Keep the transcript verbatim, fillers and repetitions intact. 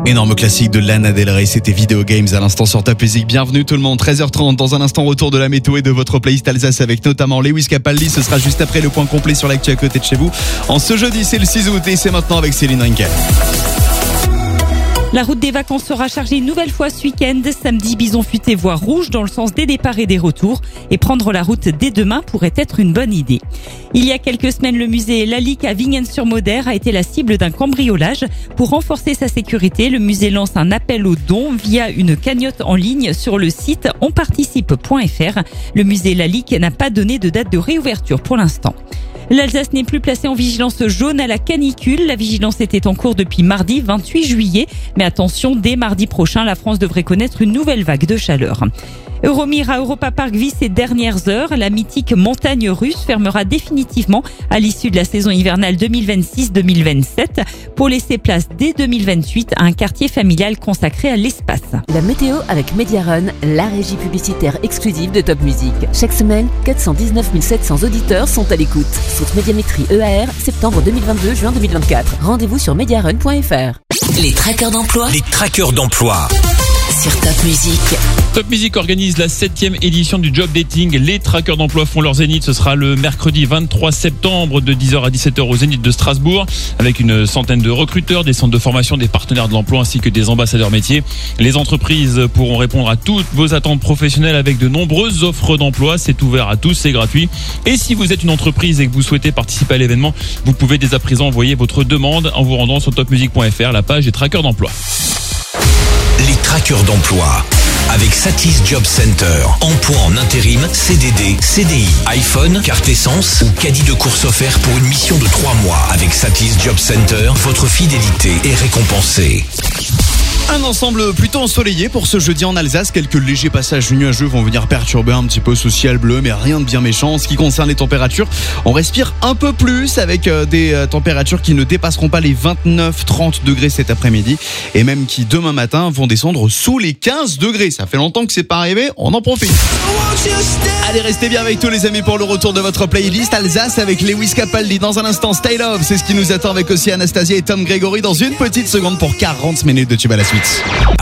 Énorme classique de Lana Del Rey, c'était Video Games à l'instant sur Top Music. Bienvenue tout le monde, treize heures trente. Dans un instant, retour de la météo et de votre playlist Alsace avec notamment Lewis Capaldi. Ce sera juste après le point complet sur l'actu à côté de chez vous. En ce jeudi, c'est le six août et c'est maintenant avec Céline Rinkel. La route des vacances sera chargée une nouvelle fois ce week-end. Samedi, bison futé voie rouge dans le sens des départs et des retours. Et prendre la route dès demain pourrait être une bonne idée. Il y a quelques semaines, le musée Lalique à Vignes-sur-Moder a été la cible d'un cambriolage. Pour renforcer sa sécurité, le musée lance un appel aux dons via une cagnotte en ligne sur le site onparticipe point f r. Le musée Lalique n'a pas donné de date de réouverture pour l'instant. L'Alsace n'est plus placée en vigilance jaune à la canicule. La vigilance était en cours depuis mardi vingt-huit juillet. Mais attention, dès mardi prochain, la France devrait connaître une nouvelle vague de chaleur. Euromir à Europa Park vit ses dernières heures. La mythique montagne russe fermera définitivement à l'issue de la saison hivernale deux mille vingt-six deux mille vingt-sept pour laisser place dès deux mille vingt-huit à un quartier familial consacré à l'espace. La météo avec Mediarun, la régie publicitaire exclusive de Top Music. Chaque semaine, quatre cent dix-neuf mille sept cents auditeurs sont à l'écoute. Sauf Médiamétrie E A R, septembre deux mille vingt-deux, juin deux mille vingt-quatre. Rendez-vous sur mediarun point f r. Les trackers d'emploi. Les trackers d'emploi. Sur Top Music. Top Music organise la septième édition du Job Dating. Les trackers d'emploi font leur zénith. Ce sera le mercredi vingt-trois septembre de dix heures à dix-sept heures au Zénith de Strasbourg avec une centaine de recruteurs, des centres de formation, des partenaires de l'emploi ainsi que des ambassadeurs métiers. Les entreprises pourront répondre à toutes vos attentes professionnelles avec de nombreuses offres d'emploi. C'est ouvert à tous, c'est gratuit. Et si vous êtes une entreprise et que vous souhaitez participer à l'événement, vous pouvez dès à présent envoyer votre demande en vous rendant sur top music point f r, la page des trackers d'emploi. Les trackers d'emploi. Avec Satis Job Center. Emploi en intérim, C D D, C D I, iPhone, carte essence ou caddie de course offert pour une mission de trois mois. Avec Satis Job Center, votre fidélité est récompensée. Un ensemble plutôt ensoleillé pour ce jeudi en Alsace. Quelques légers passages nuageux vont venir perturber un petit peu ce ciel bleu, mais rien de bien méchant. En ce qui concerne les températures, on respire un peu plus avec des températures qui ne dépasseront pas les vingt-neuf trente degrés cet après-midi et même qui demain matin vont descendre sous les quinze degrés. Ça fait longtemps que c'est pas arrivé, on en profite. Allez, restez bien avec tous les amis pour le retour de votre playlist Alsace avec Lewis Capaldi. Dans un instant, Stay Love, c'est ce qui nous attend avec aussi Anastasia et Tom Gregory dans une petite seconde pour quarante minutes de tube à la suite.